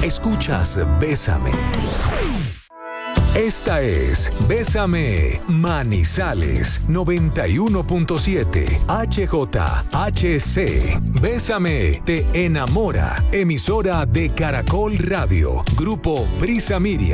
Escuchas Bésame. Esta es Bésame Manizales 91.7 HJHC. Bésame te enamora. Emisora de Caracol Radio. Grupo Prisa Media.